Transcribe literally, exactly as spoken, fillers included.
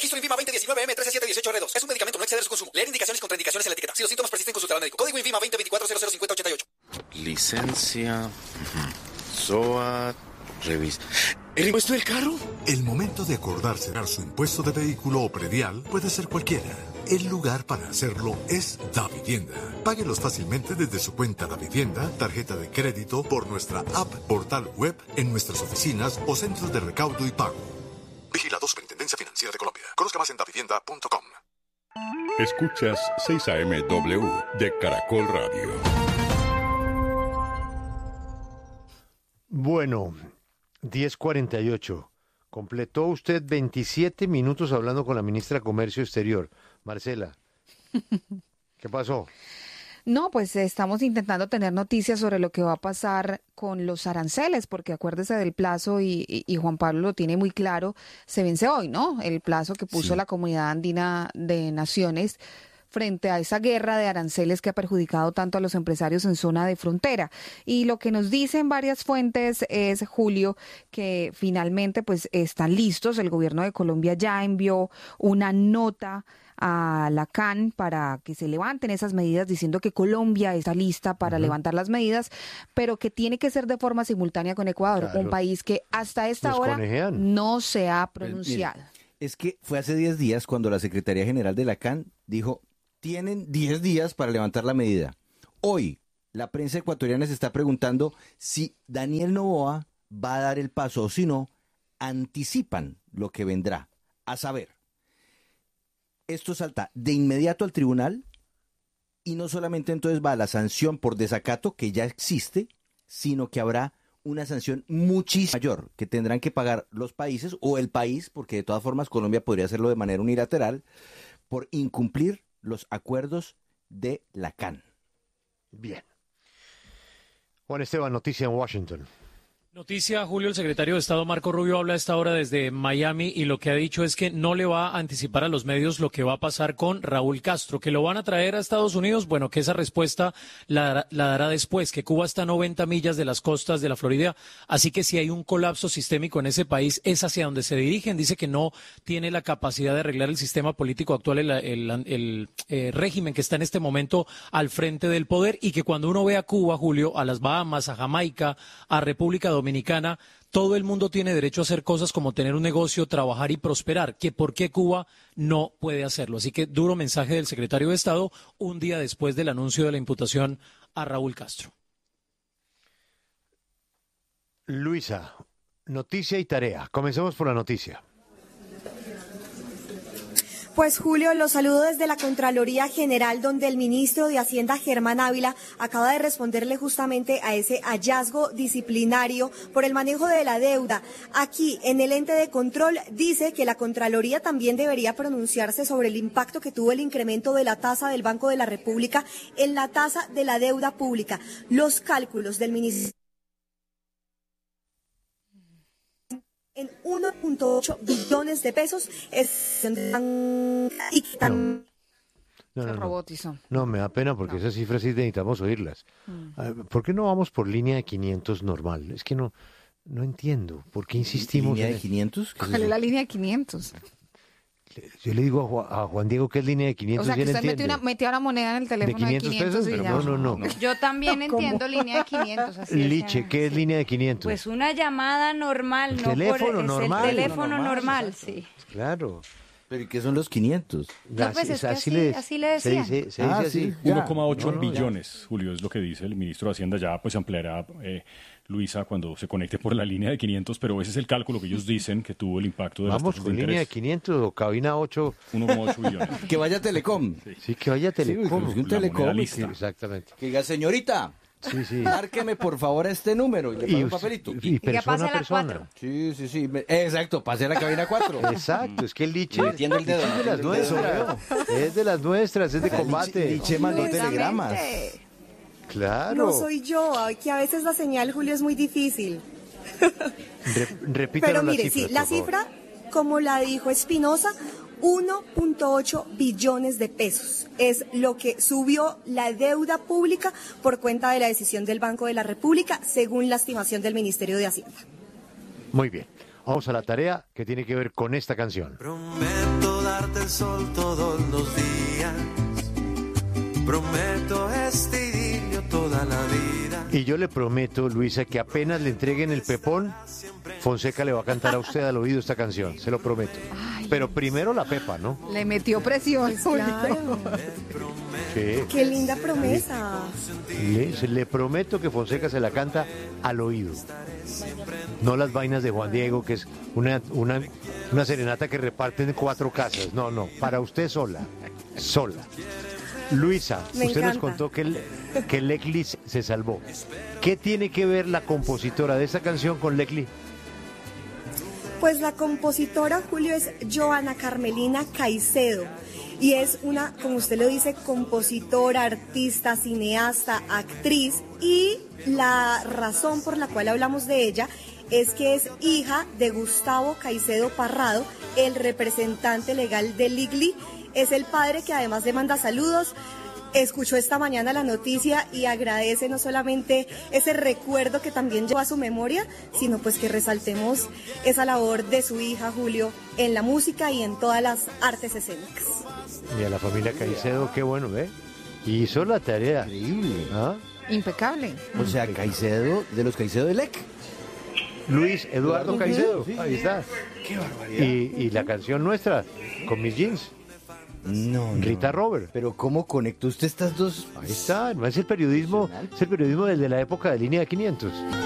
Registro INVIMA veinte diecinueve M trece siete dieciocho R dos. Es un medicamento, no exceder su consumo. Leer indicaciones y contraindicaciones en la etiqueta. Si los síntomas persisten, consultar al médico. Código INVIMA veinte veinticuatro cero cero cincuenta ochenta y ocho. Licencia, S O A, revista. ¿El impuesto del carro? El momento de acordar cerrar su impuesto de vehículo o predial puede ser cualquiera. El lugar para hacerlo es Davivienda. Páguelos fácilmente desde su cuenta Davivienda, tarjeta de crédito, por nuestra app, portal web, en nuestras oficinas o centros de recaudo y pago. Vigilado Superintendencia Financiera de Colombia. Conozca más en davivienda punto com. Escuchas seis A M W de Caracol Radio. Bueno, diez cuarenta y ocho. Completó usted veintisiete minutos hablando con la ministra de Comercio Exterior. Marcela, ¿qué pasó? No, pues estamos intentando tener noticias sobre lo que va a pasar con los aranceles, porque acuérdese del plazo y, y, y Juan Pablo lo tiene muy claro, se vence hoy, ¿no? El plazo que puso sí. la Comunidad Andina de Naciones frente a esa guerra de aranceles que ha perjudicado tanto a los empresarios en zona de frontera. Y lo que nos dicen varias fuentes es, Julio, que finalmente pues están listos. El gobierno de Colombia ya envió una nota a la C A N para que se levanten esas medidas, diciendo que Colombia está lista para uh-huh. levantar las medidas, pero que tiene que ser de forma simultánea con Ecuador, claro. un país que hasta esta Los hora conejean. no se ha pronunciado. Pues, mire, es que fue hace diez días cuando la Secretaría General de la C A N dijo: tienen diez días para levantar la medida. Hoy, la prensa ecuatoriana se está preguntando si Daniel Noboa va a dar el paso o si no, anticipan lo que vendrá. A saber, esto salta de inmediato al tribunal y no solamente entonces va a la sanción por desacato, que ya existe, sino que habrá una sanción muchísimo mayor que tendrán que pagar los países o el país, porque de todas formas Colombia podría hacerlo de manera unilateral, por incumplir los acuerdos de la C A N. Bien. Juan Esteban, noticia en Washington. Noticia, Julio, el secretario de Estado Marco Rubio habla a esta hora desde Miami y lo que ha dicho es que no le va a anticipar a los medios lo que va a pasar con Raúl Castro, que lo van a traer a Estados Unidos, bueno, que esa respuesta la, la dará después, que Cuba está a noventa millas de las costas de la Florida, así que si hay un colapso sistémico en ese país, es hacia donde se dirigen. Dice que no tiene la capacidad de arreglar el sistema político actual, el, el, el, el eh, régimen que está en este momento al frente del poder, y que cuando uno ve a Cuba, Julio, a las Bahamas, a Jamaica, a República Dominicana, Dominicana, todo el mundo tiene derecho a hacer cosas como tener un negocio, trabajar y prosperar, que por qué Cuba no puede hacerlo. Así que duro mensaje del secretario de Estado un día después del anuncio de la imputación a Raúl Castro. Luisa, noticia y tarea. Comencemos por la noticia. Pues Julio, los saludo desde la Contraloría General, donde el ministro de Hacienda, Germán Ávila, acaba de responderle justamente a ese hallazgo disciplinario por el manejo de la deuda. Aquí, en el ente de control, dice que la Contraloría también debería pronunciarse sobre el impacto que tuvo el incremento de la tasa del Banco de la República en la tasa de la deuda pública. Los cálculos del ministerio en uno punto ocho billones de pesos es y tan... No, no, Se no. robotizó. No, me da pena porque no. esas cifras sí necesitamos oírlas. Mm. ¿Por qué no vamos por línea de quinientos normal? Es que no no entiendo. ¿Por qué insistimos ¿Línea en de quinientos? ¿Cuál es la línea de quinientos? Yo le digo a Juan, a Juan Diego que es línea de quinientos. O sea, que usted metió una, metió una moneda en el teléfono de quinientos, de quinientos pesos, y ya. No, no, no. Yo también entiendo línea de quinientos. Así Liche, es, ¿qué es sí. línea de quinientos? Pues una llamada normal, el no teléfono por, normal. Es el teléfono normal, normal, sí. Claro. ¿Pero y qué son los quinientos? No, pues es que así, le, así le decían. Se dice, se ah, dice sí, así. uno coma ocho no, no, billones, ya. Julio, es lo que dice el ministro de Hacienda. Ya pues ampliará eh, Luisa cuando se conecte por la línea de quinientos, pero ese es el cálculo que ellos dicen que tuvo el impacto de Vamos las con de línea de quinientos o cabina ocho. uno coma ocho billones. Que vaya Telecom. Sí, sí que vaya Telecom. Sí, un Telecom. Sí, exactamente. Que diga, señorita, sí, sí. márqueme por favor a este número y le pago un papelito. Y, y persona a persona. Sí, sí, sí. Exacto, pase a la cabina cuatro. Exacto, es que el liche sí, entiendo el dedo, es de las nuestras. Es de las nuestras, es de combate. Liche mandó telegramas. Claro. No soy yo, que a veces la señal, Julio, es muy difícil. Re, repítanos Pero mire, las cifras, sí, la por favor. cifra, como la dijo Espinosa, uno punto ocho billones de pesos. Es lo que subió la deuda pública por cuenta de la decisión del Banco de la República, según la estimación del Ministerio de Hacienda. Muy bien. Vamos a la tarea que tiene que ver con esta canción. Prometo darte el sol todos los días. Prometo este idilio toda la vida. Y yo le prometo, Luisa, que apenas le entreguen el pepón, Fonseca le va a cantar a usted al oído esta canción, se lo prometo. Ay. Pero primero la pepa, ¿no? Le metió presión. Pues claro. Sí. Qué linda promesa. Le, le prometo que Fonseca se la canta al oído. No las vainas de Juan Diego, que es una, una, una serenata que reparten en cuatro casas. No, no, para usted sola. Sola. Luisa, Me usted encanta. nos contó que, el, que Lekli se salvó. ¿Qué tiene que ver la compositora de esta canción con Lekli? Pues la compositora, Julio, es Joana Carmelina Caicedo. Y es una, como usted lo dice, compositora, artista, cineasta, actriz. Y la razón por la cual hablamos de ella es que es hija de Gustavo Caicedo Parrado, el representante legal de Ligli. Es el padre que además le manda saludos. Escuchó esta mañana la noticia y agradece no solamente ese recuerdo que también lleva a su memoria, sino pues que resaltemos esa labor de su hija, Julio, en la música y en todas las artes escénicas. Y a la familia Caicedo, qué bueno, ¿ve? Hizo la tarea. Increíble. ¿Ah? Impecable. O sea, Caicedo, de los Caicedo de Lec. Luis Eduardo Caicedo, Sí. ahí está. Qué barbaridad. Y, y la canción nuestra, con mis jeans, No, no. Rita Robert. Pero ¿cómo conectó usted estas dos? Ahí está, no es el periodismo, es el periodismo desde la época de Línea de quinientos.